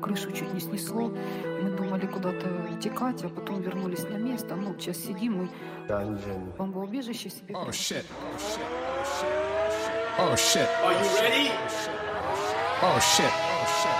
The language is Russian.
крышу чуть не снесло. Мы думали куда-то утекать, а потом вернулись на место. Ну, сейчас сидим и бомбоубежище себе. Oh shit. Oh shit. Are you ready? Oh shit. Oh shit.